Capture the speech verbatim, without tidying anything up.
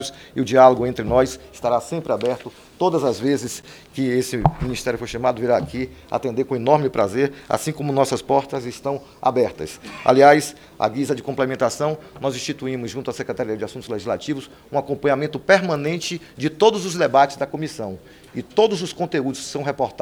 e o diálogo entre nós estará sempre aberto. Todas as vezes que esse ministério for chamado, virá aqui atender com enorme prazer, assim como nossas portas estão abertas. Aliás, à guisa de complementação, nós instituímos, junto à Secretaria de Assuntos Legislativos, um acompanhamento permanente de todos os debates da comissão. E todos os conteúdos que são reportados